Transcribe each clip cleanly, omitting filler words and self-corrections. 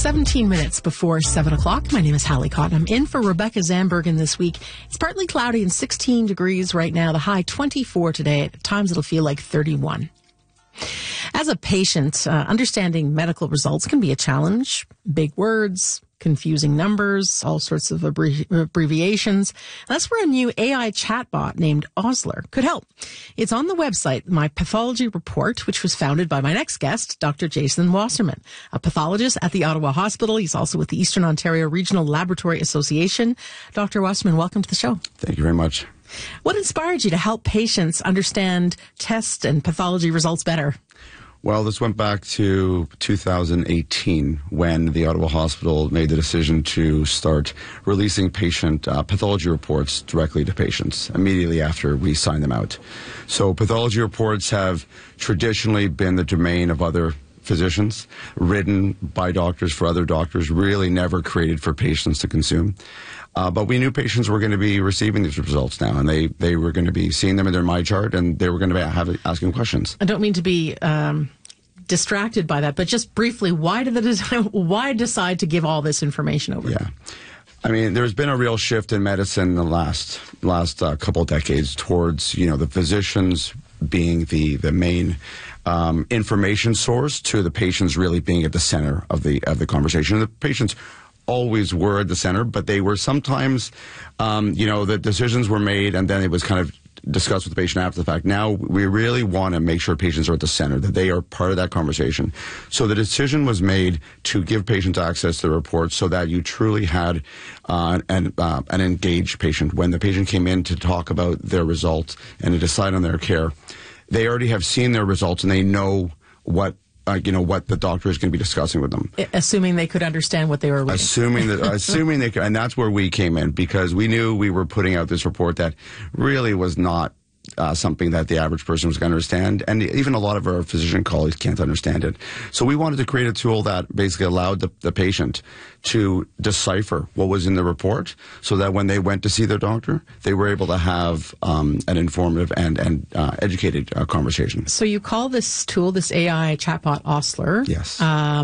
17 minutes before 7 o'clock. My name is Hallie Cotton. I'm in for Rebecca Zambergen this week. It's partly cloudy and 16 degrees right now. The high 24 today. At times it'll feel like 31. As a patient, understanding medical results can be a challenge. Big words, confusing numbers, all sorts of abbreviations. That's where a new AI chatbot named Osler could help. It's on the website, My Pathology Report, which was founded by my next guest, Dr. Jason Wasserman, a pathologist at the Ottawa Hospital. He's also with the Eastern Ontario Regional Laboratory Association. Dr. Wasserman, welcome to the show. Thank you very much. What inspired you to help patients understand test and pathology results better? Well, this went back to 2018 when the Ottawa Hospital made the decision to start releasing patient pathology reports directly to patients immediately after we signed them out. So pathology reports have traditionally been the domain of other physicians, written by doctors for other doctors, really never created for patients to consume. But we knew patients were going to be receiving these results now, and they were going to be seeing them in their MyChart, and they were going to be asking questions. I don't mean to be distracted by that, but just briefly, why decide to give all this information over? Yeah. I mean, there's been a real shift in medicine in the last couple of decades towards, the physicians being the main information source, to the patients really being at the center of the conversation. The patients always were at the center, but they were sometimes, the decisions were made and then it was kind of discussed with the patient after the fact. Now we really want to make sure patients are at the center, that they are part of that conversation. So the decision was made to give patients access to the reports so that you truly had an engaged patient. When the patient came in to talk about their results and to decide on their care, they already have seen their results and they know what the doctor is going to be discussing with them. Assuming they could understand what they were reading. Assuming they could, and that's where we came in, because we knew we were putting out this report that really was not something that the average person was going to understand, and even a lot of our physician colleagues can't understand it. So we wanted to create a tool that basically allowed the patient to decipher what was in the report, so that when they went to see their doctor, they were able to have an informative and educated conversation. So you call this tool, this AI chatbot, Osler? Yes.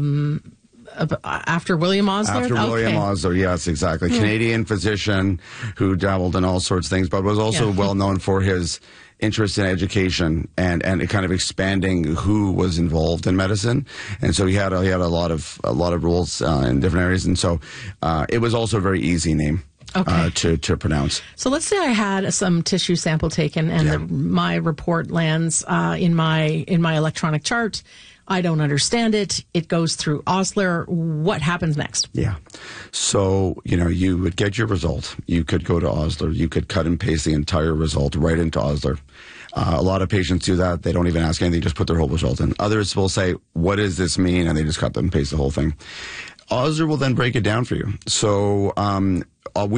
After William Osler? After William Osler, yes, exactly. Canadian physician who dabbled in all sorts of things, but was also well known for his interest in education and kind of expanding who was involved in medicine. And so he had a lot of rules in different areas, and so it was also a very easy name. To pronounce. So let's say I had some tissue sample taken and my report lands in my electronic chart. I don't understand it. It goes through Osler. What happens next? Yeah. So, you would get your result. You could go to Osler. You could cut and paste the entire result right into Osler. A lot of patients do that. They don't even ask anything. They just put their whole result in. Others will say, what does this mean? And they just cut and paste the whole thing. Osler will then break it down for you. So,